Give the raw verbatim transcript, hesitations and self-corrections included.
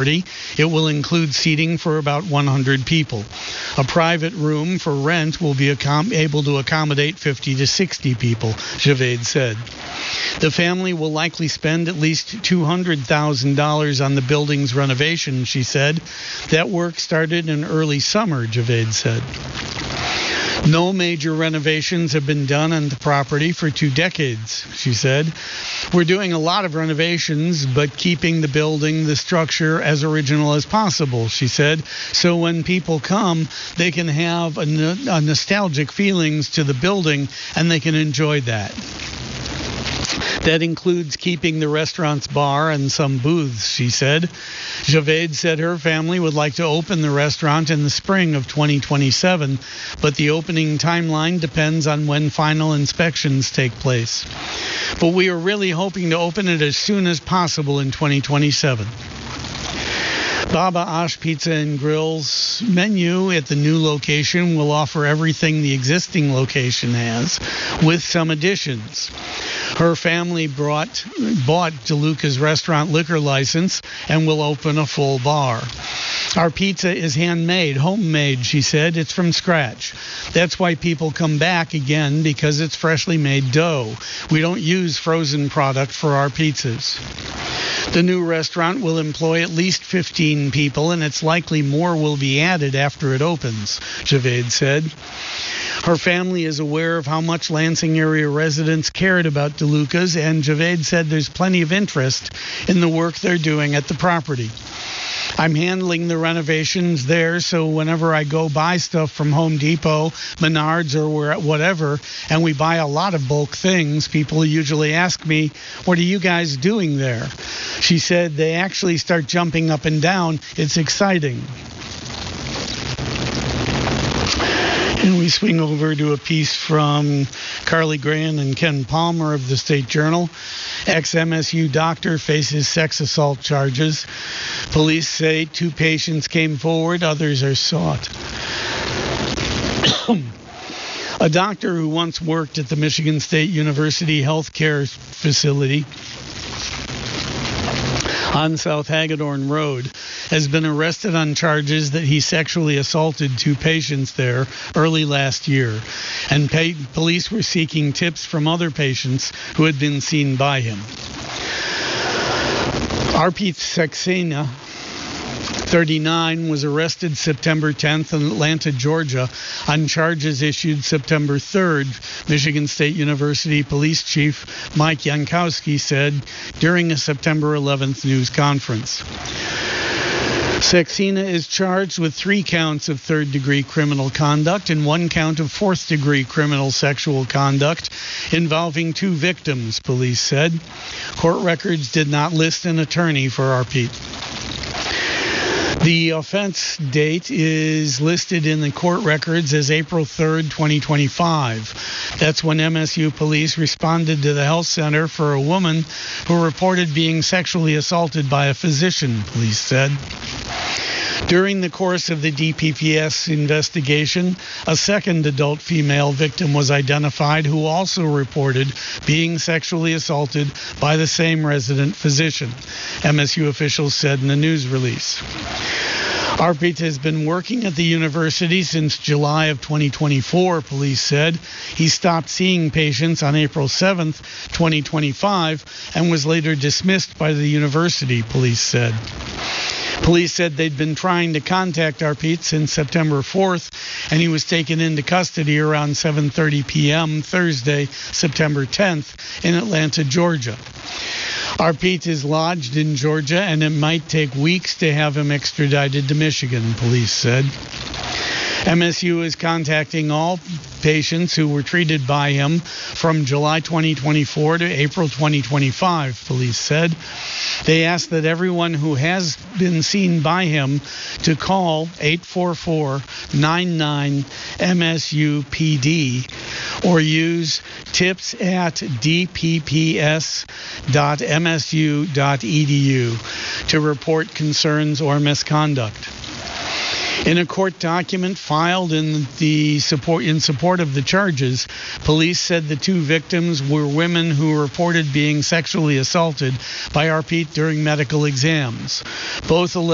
property. It will include seating for about one hundred people. A private room for rent will be accom- able to accommodate fifty to sixty people, Javed said. The family will likely spend at least two hundred thousand dollars on the building's renovation, she said. That work started in early summer, Javed said. No major renovations have been done on the property for two decades, she said. We're doing a lot of renovations, but keeping the building, the structure, as original as possible, she said. So when people come, they can have a, a nostalgic feelings to the building, and they can enjoy that. That includes keeping the restaurant's bar and some booths, she said. Javed said her family would like to open the restaurant in the spring of twenty twenty-seven, but the opening timeline depends on when final inspections take place. But we are really hoping to open it as soon as possible in twenty twenty-seven. Baba Ash Pizza and Grill's menu at the new location will offer everything the existing location has, with some additions. Her family brought, bought DeLuca's restaurant liquor license and will open a full bar. Our pizza is handmade, homemade, she said. It's from scratch. That's why people come back again, because it's freshly made dough. We don't use frozen product for our pizzas. The new restaurant will employ at least fifteen people, and it's likely more will be added after it opens, Javed said. Her family is aware of how much Lansing area residents cared about DeLuca's, and Javed said there's plenty of interest in the work they're doing at the property. I'm handling the renovations there, so whenever I go buy stuff from Home Depot, Menards, or where, whatever, and we buy a lot of bulk things, people usually ask me, what are you guys doing there? She said they actually start jumping up and down. It's exciting. And we swing over to a piece from Carly Gran and Ken Palmer of the State Journal. Ex-M S U doctor faces sex assault charges. Police say two patients came forward, others are sought. A doctor who once worked at the Michigan State University Healthcare Facility on South Hagedorn Road has been arrested on charges that he sexually assaulted two patients there early last year, and paid, police were seeking tips from other patients who had been seen by him. Arpit Saxena, thirty-nine, was arrested September tenth in Atlanta, Georgia, on charges issued September third, Michigan State University Police Chief Mike Jankowski said during a September eleventh news conference. Saxena is charged with three counts of third-degree criminal conduct and one count of fourth-degree criminal sexual conduct involving two victims, police said. Court records did not list an attorney for Arpit. The offense date is listed in the court records as April third, twenty twenty-five. That's when M S U police responded to the health center for a woman who reported being sexually assaulted by a physician, police said. During the course of the D P P S investigation, a second adult female victim was identified who also reported being sexually assaulted by the same resident physician, M S U officials said in a news release. Arpit has been working at the university since July of twenty twenty-four, police said. He stopped seeing patients on April seventh, twenty twenty-five, and was later dismissed by the university, police said. Police said they'd been trying to contact Arpit since September fourth, and he was taken into custody around seven thirty p.m. Thursday, September tenth, in Atlanta, Georgia. Arpit is lodged in Georgia, and it might take weeks to have him extradited to Michigan, police said. M S U is contacting all patients who were treated by him from July twenty twenty-four to April twenty twenty-five, police said. They asked that everyone who has been seen by him to call eight four four, nine nine, M S U P D or use tips at d p p s dot m s u dot e d u to report concerns or misconduct. In a court document filed in the support in support of the charges, police said the two victims were women who reported being sexually assaulted by Arpit during medical exams. Both alleged